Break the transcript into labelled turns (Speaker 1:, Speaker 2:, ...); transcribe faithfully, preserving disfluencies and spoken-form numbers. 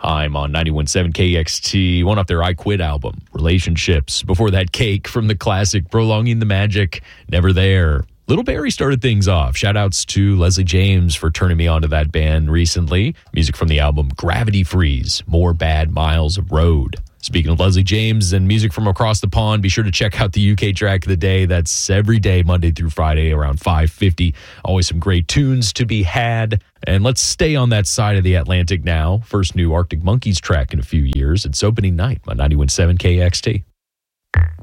Speaker 1: I'm on ninety-one point seven K X T, one off their I Quit album, Relationships. Before that, Cake from the classic Prolonging the Magic, Never There. Little Barrie started things off. Shout-outs to Leslie James for turning me on to that band recently. Music from the album Gravity Freeze, More Bad Miles of Road. Speaking of Leslie James and music from across the pond, be sure to check out the U K Track of the Day. That's every day, Monday through Friday, around five fifty. Always some great tunes to be had. And let's stay on that side of the Atlantic now. First new Arctic Monkeys track in a few years. It's opening night on ninety-one point seven K X T.